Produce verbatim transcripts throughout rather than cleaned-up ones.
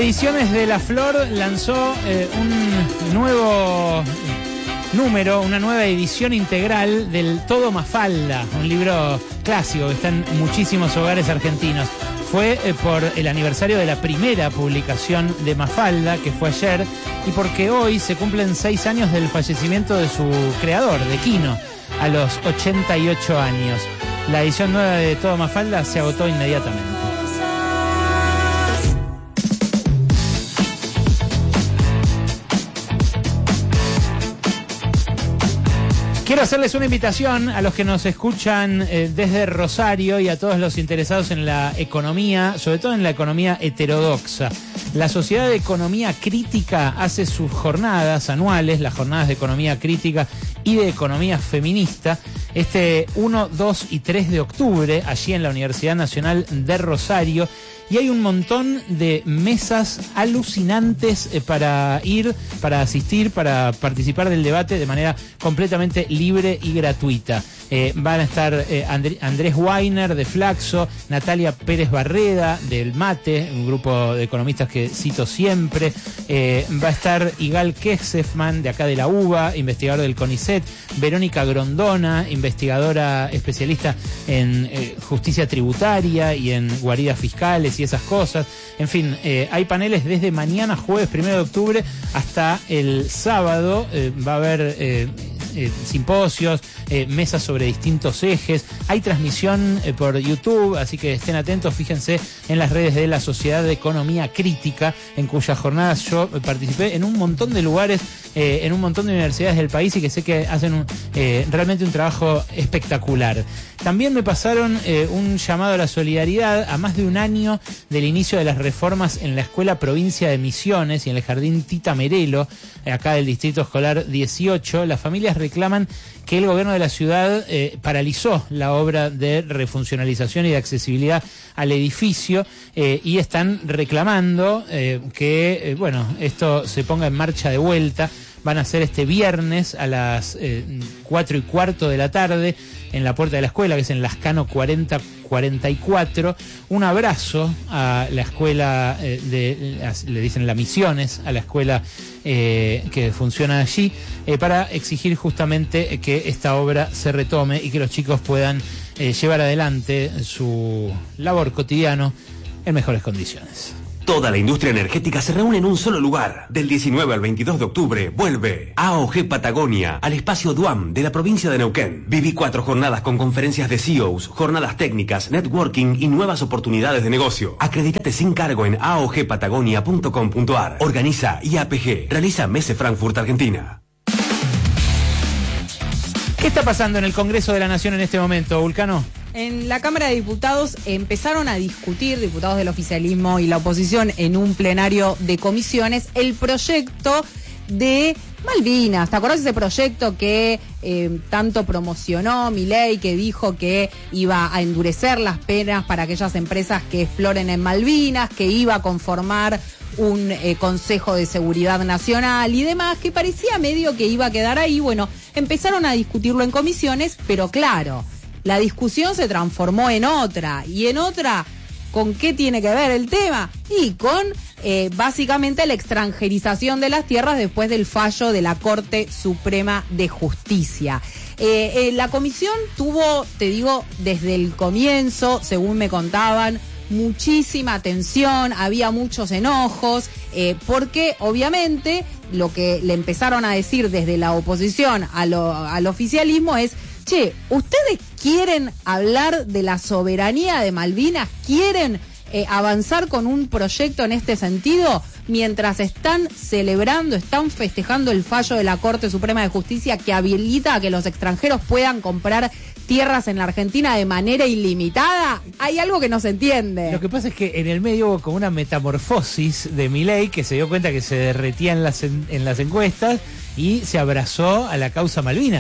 Ediciones de La Flor lanzó eh, un nuevo número, una nueva edición integral del Todo Mafalda, un libro clásico que está en muchísimos hogares argentinos. Fue eh, por el aniversario de la primera publicación de Mafalda, que fue ayer, y porque hoy se cumplen seis años del fallecimiento de su creador, de Quino, a los ochenta y ocho años. La edición nueva de Todo Mafalda se agotó inmediatamente. Quiero hacerles una invitación a los que nos escuchan eh, desde Rosario y a todos los interesados en la economía, sobre todo en la economía heterodoxa. La Sociedad de Economía Crítica hace sus jornadas anuales, las jornadas de economía crítica y de economía feminista, este uno, dos y tres de octubre, allí en la Universidad Nacional de Rosario. Y hay un montón de mesas alucinantes eh, para ir, para asistir, para participar del debate de manera completamente libre y gratuita. Eh, van a estar eh, Andr- Andrés Weiner de Flaxo, Natalia Pérez Barreda del MATE, un grupo de economistas que cito siempre. Eh, va a estar Igal Kessefman de acá de la UBA, investigador del CONICET. Verónica Grondona, investigadora especialista en eh, justicia tributaria y en guaridas fiscales y esas cosas. En fin, eh, hay paneles desde mañana, jueves primero de octubre, hasta el sábado. Eh, va a haber eh, eh, simposios, eh, mesas sobre distintos ejes. Hay transmisión eh, por YouTube, así que estén atentos, fíjense en las redes de la Sociedad de Economía Crítica, en cuyas jornadas yo participé en un montón de lugares, eh, en un montón de universidades del país, y que sé que hacen un, eh, realmente un trabajo espectacular. También me pasaron eh, un llamado a la solidaridad a más de un año del inicio de las reformas en la Escuela Provincia de Misiones y en el Jardín Tita Merelo, eh, acá del Distrito Escolar dieciocho. Las familias reclaman que el gobierno de la ciudad eh, paralizó la obra de refuncionalización y de accesibilidad al edificio eh, y están reclamando eh, que, eh, bueno, esto se ponga en marcha de vuelta. Van a ser este viernes a las eh, cuatro y cuarto de la tarde en la puerta de la escuela, que es en Lascano cuarenta cuarenta y cuatro. Un abrazo a la escuela, eh, de, le dicen la Misiones, a la escuela eh, que funciona allí, eh, para exigir justamente que esta obra se retome y que los chicos puedan eh, llevar adelante su labor cotidiano en mejores condiciones. Toda la industria energética se reúne en un solo lugar. Del diecinueve al veintidós de octubre, vuelve A O G Patagonia al espacio Duam de la provincia de Neuquén. Viví cuatro jornadas con conferencias de C E Os, jornadas técnicas, networking y nuevas oportunidades de negocio. Acredítate sin cargo en a o g patagonia punto com punto a r. Organiza I A P G. Realiza Messe Frankfurt, Argentina. ¿Qué está pasando en el Congreso de la Nación en este momento, Vulcano? En la Cámara de Diputados empezaron a discutir, diputados del oficialismo y la oposición, en un plenario de comisiones, el proyecto de Malvinas. ¿Te acordás de ese proyecto que eh, tanto promocionó Milei, que dijo que iba a endurecer las penas para aquellas empresas que exploren en Malvinas, que iba a conformar un eh, Consejo de Seguridad Nacional y demás, que parecía medio que iba a quedar ahí? Bueno, empezaron a discutirlo en comisiones, pero claro, la discusión se transformó en otra, y en otra, ¿con qué tiene que ver el tema? Y con eh, básicamente la extranjerización de las tierras después del fallo de la Corte Suprema de Justicia. Eh, eh, la comisión tuvo, te digo, desde el comienzo, según me contaban, muchísima tensión, había muchos enojos, eh, porque obviamente lo que le empezaron a decir desde la oposición a lo, al oficialismo es: che, ¿ustedes quieren hablar de la soberanía de Malvinas? ¿Quieren eh, avanzar con un proyecto en este sentido? Mientras están celebrando, están festejando el fallo de la Corte Suprema de Justicia que habilita a que los extranjeros puedan comprar tierras en la Argentina de manera ilimitada. Hay algo que no se entiende. Lo que pasa es que en el medio hubo como una metamorfosis de Milei, que se dio cuenta que se derretía en las, en, en las encuestas y se abrazó a la causa Malvinas.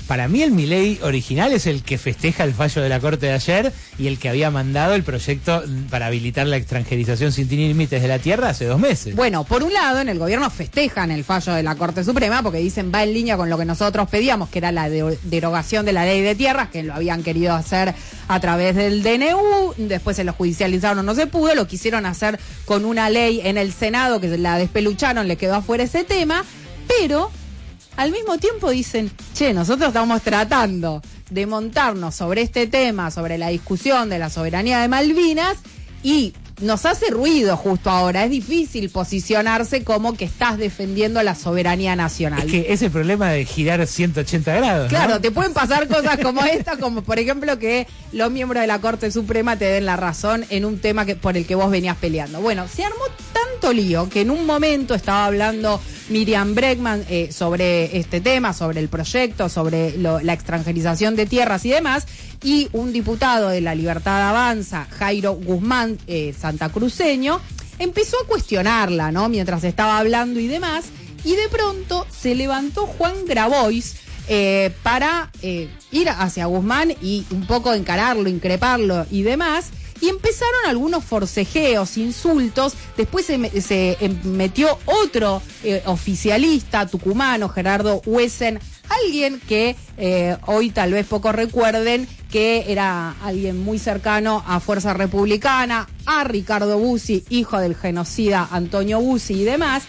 Para mí el Milei original es el que festeja el fallo de la Corte de ayer y el que había mandado el proyecto para habilitar la extranjerización sin límites de la tierra hace dos meses. Bueno, por un lado, en el gobierno festejan el fallo de la Corte Suprema porque dicen va en línea con lo que nosotros pedíamos, que era la de- derogación de la ley de tierras, que lo habían querido hacer a través del D N U, después se lo judicializaron, no se pudo, lo quisieron hacer con una ley en el Senado que la despelucharon, le quedó afuera ese tema, pero al mismo tiempo dicen, che, nosotros estamos tratando de montarnos sobre este tema, sobre la discusión de la soberanía de Malvinas, y nos hace ruido justo ahora. Es difícil posicionarse como que estás defendiendo la soberanía nacional. Es que es el problema de girar ciento ochenta grados, Claro, ¿no? te pueden pasar cosas como esta, como por ejemplo que los miembros de la Corte Suprema te den la razón en un tema que, por el que vos venías peleando. Bueno, se armó tanto lío que en un momento estaba hablando Miriam Bregman eh, sobre este tema, sobre el proyecto, sobre lo, la extranjerización de tierras y demás, y un diputado de La Libertad Avanza, Jairo Guzmán, eh, santacruceño, empezó a cuestionarla, ¿no? Mientras estaba hablando y demás, y de pronto se levantó Juan Grabois eh, para eh, ir hacia Guzmán y un poco encararlo, increparlo y demás, y empezaron algunos forcejeos, insultos. Después se, me- se eh, metió otro eh, oficialista tucumano, Gerardo Huesen, alguien que eh, hoy tal vez pocos recuerden que era alguien muy cercano a Fuerza Republicana, a Ricardo Bussi, hijo del genocida Antonio Bussi y demás.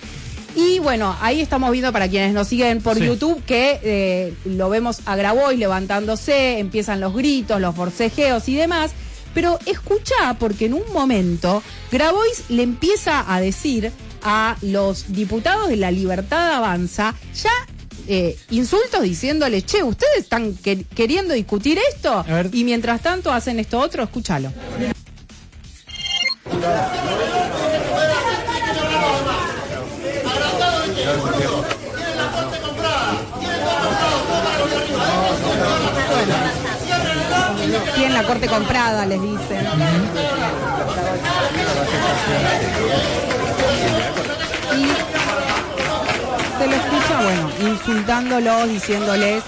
Y bueno, ahí estamos viendo, para quienes nos siguen por Sí. YouTube, que eh, lo vemos a Grabois levantándose, empiezan los gritos, los forcejeos y demás. Pero escuchá, porque en un momento Grabois le empieza a decir a los diputados de La Libertad Avanza, ya eh, insultos diciéndole, che, ¿ustedes están que- queriendo discutir esto? A ver. Y mientras tanto hacen esto otro, escúchalo. Tienen la corte comprada, les dicen. Y se lo escucha, bueno, insultándolos, diciéndoles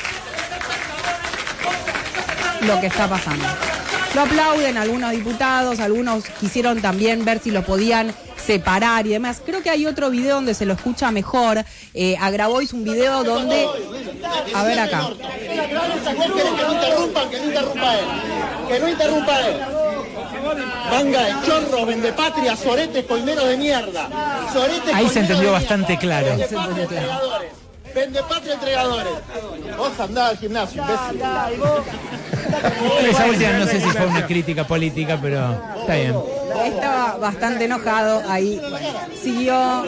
lo que está pasando. Lo aplauden algunos diputados, algunos quisieron también ver si lo podían separar y demás. Creo que hay otro video donde se lo escucha mejor. Eh, a Grabois un video donde... A ver acá. Que no interrumpan, que no interrumpa él. Que no interrumpa él. Manga de chorros, vendepatria, soretes, coimeros de mierda. Soretes, Ahí se coimeros entendió de bastante mierda. claro. Vendepatria, entregadores. Vendepatria, entregadores. Vos andás al gimnasio, imbécil. Esa última no sé si fue una crítica política, pero está bien. Estaba bastante enojado ahí. Siguió...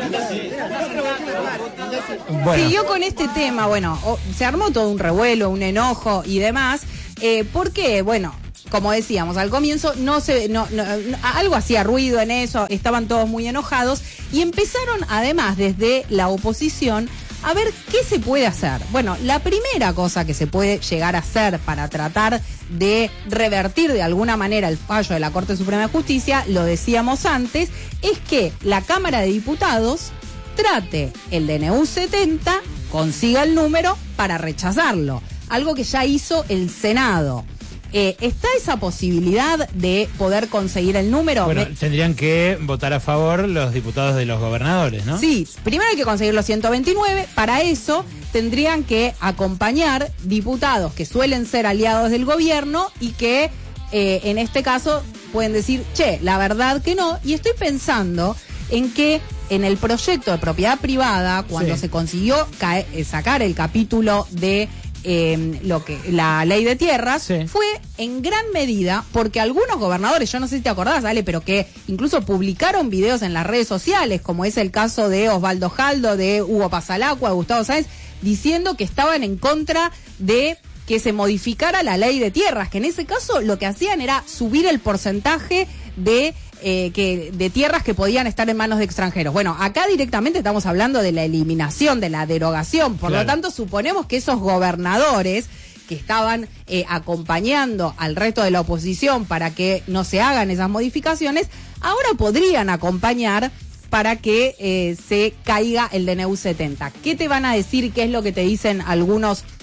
Bueno, Siguió con este tema, bueno, o- se armó todo un revuelo, un enojo y demás, eh, porque, bueno, como decíamos al comienzo, no se, no, no- no- algo hacía ruido en eso, estaban todos muy enojados y empezaron además desde la oposición a ver qué se puede hacer. Bueno, la primera cosa que se puede llegar a hacer para tratar de revertir de alguna manera el fallo de la Corte Suprema de Justicia, lo decíamos antes, es que la Cámara de Diputados trate el D N U setenta, consiga el número para rechazarlo. Algo que ya hizo el Senado. Eh, ¿Está esa posibilidad de poder conseguir el número? bueno, Me- tendrían que votar a favor los diputados de los gobernadores, ¿no? Sí, primero hay que conseguir los ciento veintinueve. Para eso tendrían que acompañar diputados que suelen ser aliados del gobierno y que eh, en este caso pueden decir, che, la verdad que no. Y estoy pensando en que en el proyecto de propiedad privada, cuando Sí. se consiguió cae- eh, sacar el capítulo de eh, lo que la ley de tierras, Sí. fue en gran medida porque algunos gobernadores, yo no sé si te acordás, Ale, pero que incluso publicaron videos en las redes sociales, como es el caso de Osvaldo Jaldo, de Hugo Pasalacqua, de Gustavo Sáenz, diciendo que estaban en contra de que se modificara la ley de tierras, que en ese caso lo que hacían era subir el porcentaje de eh, que de tierras que podían estar en manos de extranjeros. Bueno, acá directamente estamos hablando de la eliminación, de la derogación, por Claro. lo tanto suponemos que esos gobernadores que estaban eh, acompañando al resto de la oposición para que no se hagan esas modificaciones, ahora podrían acompañar para que eh, se caiga el D N U setenta. ¿Qué te van a decir? ¿Qué es lo que te dicen algunos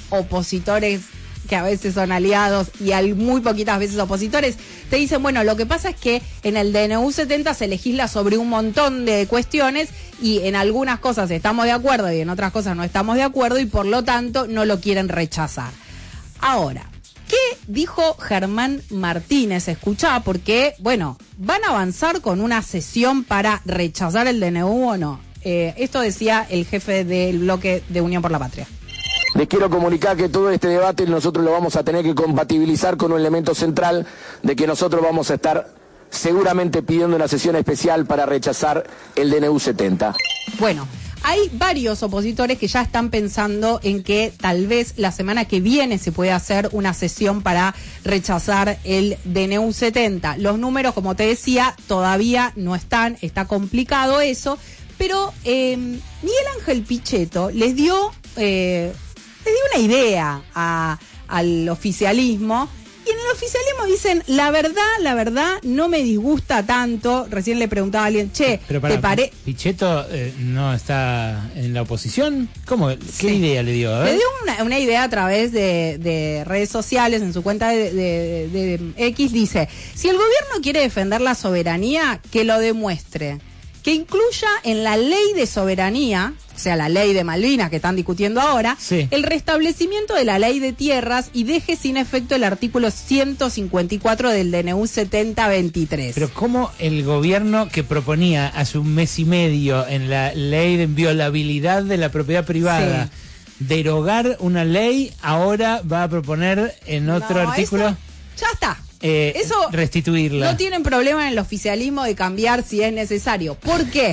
opositores que a veces son aliados y al, muy poquitas veces opositores, te dicen, bueno, lo que pasa es que en el D N U setenta se legisla sobre un montón de cuestiones y en algunas cosas estamos de acuerdo y en otras cosas no estamos de acuerdo y por lo tanto no lo quieren rechazar. Ahora, ¿qué dijo Germán Martínez? Escuchá, porque, bueno, ¿van a avanzar con una sesión para rechazar el D N U o no? Eh, esto decía el jefe del bloque de Unión por la Patria. Les quiero comunicar que todo este debate nosotros lo vamos a tener que compatibilizar con un elemento central de que nosotros vamos a estar seguramente pidiendo una sesión especial para rechazar el D N U setenta. Bueno, hay varios opositores que ya están pensando en que tal vez la semana que viene se pueda hacer una sesión para rechazar el D N U setenta. Los números, como te decía, todavía no están, está complicado eso, pero eh, Miguel Ángel Pichetto les dio... Eh, les dio una idea a, al oficialismo y en el oficialismo dicen, la verdad, la verdad, no me disgusta tanto. Recién le preguntaba a alguien, che, pero para, ¿te parece? ¿Pichetto eh, no está en la oposición? ¿Cómo? ¿Qué Sí. idea le dio? A ver. Le dio una, una idea a través de, de redes sociales, en su cuenta de, de, de, de X, dice, si el gobierno quiere defender la soberanía, que lo demuestre. Que incluya en la ley de soberanía, o sea, la ley de Malvinas que están discutiendo ahora, sí, el restablecimiento de la ley de tierras y deje sin efecto el artículo ciento cincuenta y cuatro del D N U setenta veintitrés. Pero ¿cómo el gobierno que proponía hace un mes y medio en la ley de inviolabilidad de la propiedad privada sí. derogar una ley, ahora va a proponer en otro no, artículo? Eso, ya está. Eh, Eso restituirla. No tienen problema en el oficialismo de cambiar si es necesario. ¿Por qué?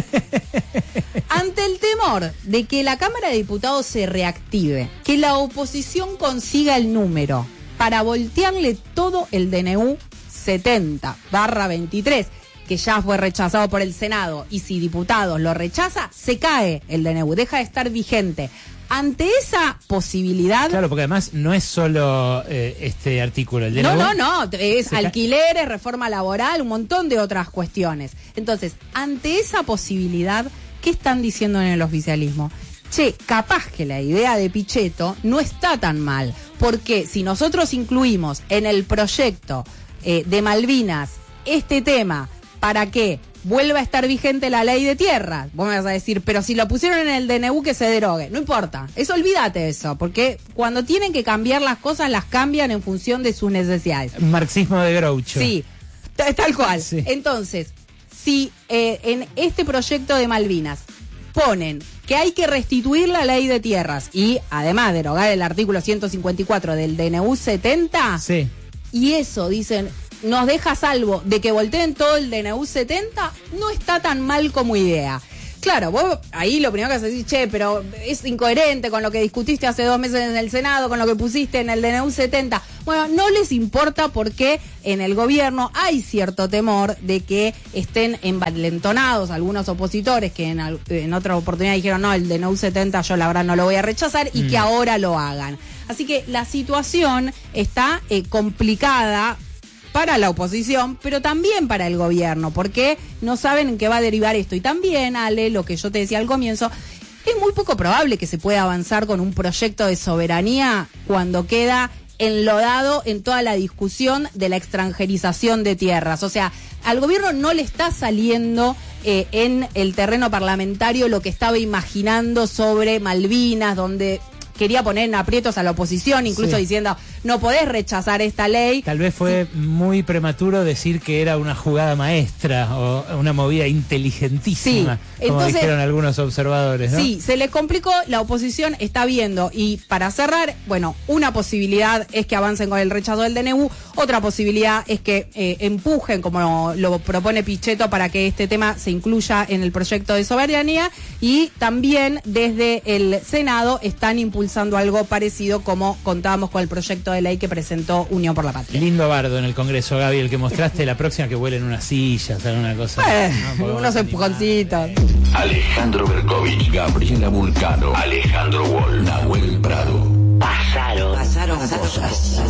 Ante el temor de que la Cámara de Diputados se reactive, que la oposición consiga el número para voltearle todo el D N U setenta barra veintitrés, que ya fue rechazado por el Senado, y si diputados lo rechaza, se cae el D N U, deja de estar vigente. Ante esa posibilidad... Claro, porque además no es solo eh, este artículo. El D N U, no, no, no, es se alquileres, reforma laboral, un montón de otras cuestiones. Entonces, ante esa posibilidad, ¿qué están diciendo en el oficialismo? Che, capaz que la idea de Pichetto no está tan mal, porque si nosotros incluimos en el proyecto eh, de Malvinas este tema, ¿para qué? Vuelva a estar vigente la ley de tierras. Vos me vas a decir, pero si lo pusieron en el D N U que se derogue. No importa, eso olvídate de eso, porque cuando tienen que cambiar las cosas, las cambian en función de sus necesidades. Marxismo de Groucho. Sí, t- tal cual. Sí. Entonces, si eh, en este proyecto de Malvinas ponen que hay que restituir la ley de tierras y además derogar el artículo ciento cincuenta y cuatro del D N U setenta, Sí. y eso, dicen, nos deja salvo de que volteen todo el D N U setenta, no está tan mal como idea. Claro, vos ahí lo primero que vas a decir, che, pero es incoherente con lo que discutiste hace dos meses en el Senado, con lo que pusiste en el D N U setenta. Bueno, no les importa porque en el gobierno hay cierto temor de que estén envalentonados algunos opositores que en, en otra oportunidad dijeron, no, el D N U setenta yo la verdad no lo voy a rechazar, y mm. que ahora lo hagan. Así que la situación está eh, complicada para la oposición, pero también para el gobierno, porque no saben en qué va a derivar esto. Y también, Ale, lo que yo te decía al comienzo, es muy poco probable que se pueda avanzar con un proyecto de soberanía cuando queda enlodado en toda la discusión de la extranjerización de tierras. O sea, al gobierno no le está saliendo eh, en el terreno parlamentario lo que estaba imaginando sobre Malvinas, donde quería poner en aprietos a la oposición, incluso sí. diciendo, no podés rechazar esta ley. Tal vez fue sí. muy prematuro decir que era una jugada maestra o una movida inteligentísima, sí. como Entonces, dijeron algunos observadores, ¿no? Sí, se le complicó, la oposición está viendo, y para cerrar, bueno, una posibilidad es que avancen con el rechazo del D N U, otra posibilidad es que eh, empujen, como lo propone Pichetto, para que este tema se incluya en el proyecto de soberanía, y también desde el Senado están impulsando algo parecido como contábamos con el proyecto de ley que presentó Unión por la Patria. Lindo bardo en el Congreso, Gaby, el que mostraste. La próxima que vuelen unas sillas, alguna cosa. Eh, ¿no? Unos empujoncitos. Alejandro Berkovich, Gabriela Vulcano, Alejandro Wall, Nahuel Prado. Pasaron, pasaron cosas.